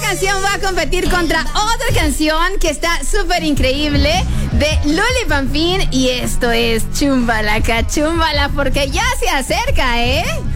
canción va a competir contra otra canción que está súper increíble de Luli Pampín. Y esto es Chumbala Cachumbala, porque ya se acerca, ¿eh?